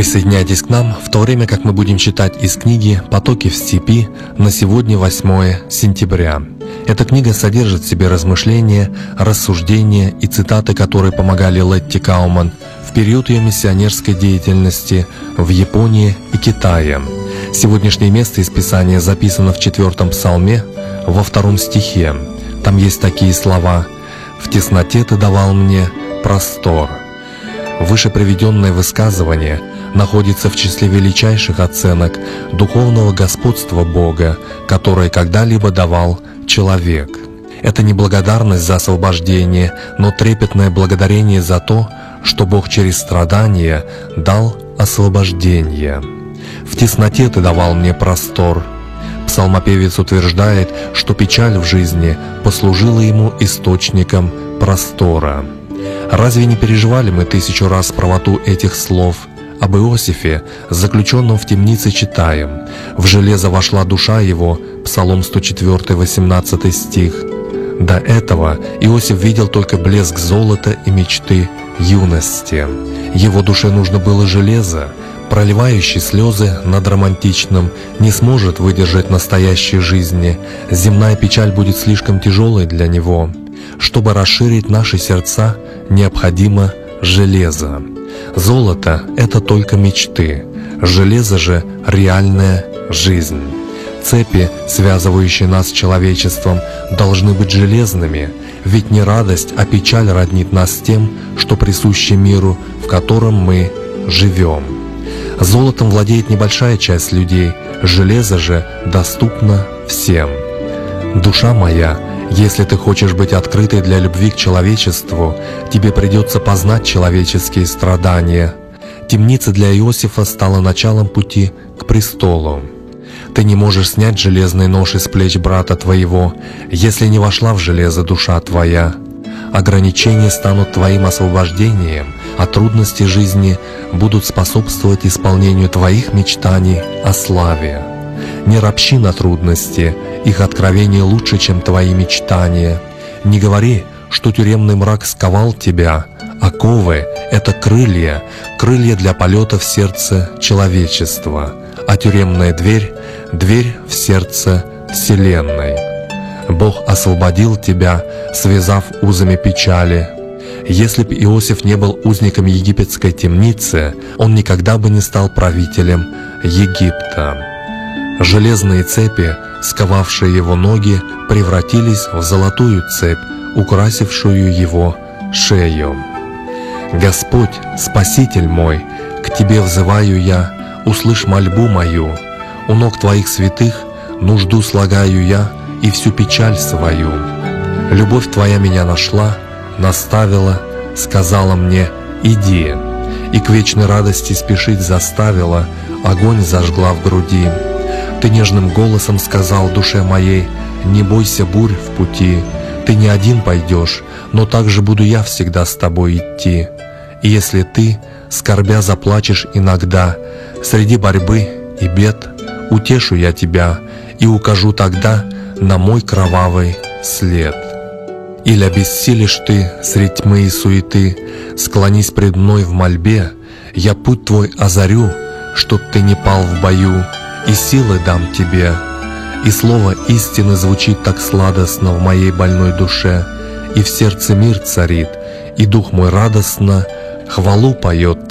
Присоединяйтесь к нам в то время, как мы будем читать из книги «Потоки в степи» на сегодня 8 сентября. Эта книга содержит в себе размышления, рассуждения и цитаты, которые помогали Летти Кауман в период ее миссионерской деятельности в Японии и Китае. Сегодняшнее место из Писания записано в 4-м псалме, во 2 стихе. Там есть такие слова: «В тесноте ты давал мне простор». Выше приведенное высказывание находится в числе величайших оценок духовного господства Бога, которое когда-либо давал человек. Это не благодарность за освобождение, но трепетное благодарение за то, что Бог через страдания дал освобождение. «В тесноте ты давал мне простор». Псалмопевец утверждает, что печаль в жизни послужила ему источником простора. Разве не переживали мы 1000 раз правоту этих слов? Об Иосифе, заключенном в темнице, читаем: «В железо вошла душа его» Псалом 104, 18 стих. До этого Иосиф видел только блеск золота и мечты юности. Его душе нужно было железо. Проливающий слезы над романтичным не сможет выдержать настоящей жизни. Земная печаль будет слишком тяжелой для него. Чтобы расширить наши сердца, необходимо железо. Золото — это только мечты, железо же — реальная жизнь. Цепи, связывающие нас с человечеством, должны быть железными, ведь не радость, а печаль роднит нас с тем, что присуще миру, в котором мы живем. Золотом владеет небольшая часть людей, железо же доступно всем. Душа моя, если ты хочешь быть открытой для любви к человечеству, тебе придется познать человеческие страдания. Темница для Иосифа стала началом пути к престолу. Ты не можешь снять железный нож из плеч брата твоего, если не вошла в железо душа твоя. Ограничения станут твоим освобождением, а трудности жизни будут способствовать исполнению твоих мечтаний о славе. Не ропщи на трудности, их откровение лучше, чем твои мечтания. Не говори, что тюремный мрак сковал тебя. Оковы — это крылья для полета в сердце человечества, а тюремная дверь — дверь в сердце вселенной. Бог освободил тебя, связав узами печали. Если бы Иосиф не был узником египетской темницы, он никогда бы не стал правителем Египта. Железные цепи, сковавшие его ноги, превратились в золотую цепь, украсившую его шею. «Господь, Спаситель мой, к Тебе взываю я, услышь мольбу мою. У ног Твоих святых нужду слагаю я и всю печаль свою. Любовь Твоя меня нашла, наставила, сказала мне: иди, и к вечной радости спешить заставила, огонь зажгла в груди. Ты нежным голосом сказал душе моей: не бойся бурь в пути, ты не один пойдешь, но также буду я всегда с тобой идти. И если ты, скорбя, заплачешь иногда, среди борьбы и бед, утешу я тебя и укажу тогда на мой кровавый след. Или обессилишь ты средь тьмы и суеты, склонись пред мной в мольбе, я путь твой озарю, чтоб ты не пал в бою, и силы дам тебе. И слово истины звучит так сладостно в моей больной душе, и в сердце мир царит, и дух мой радостно хвалу поет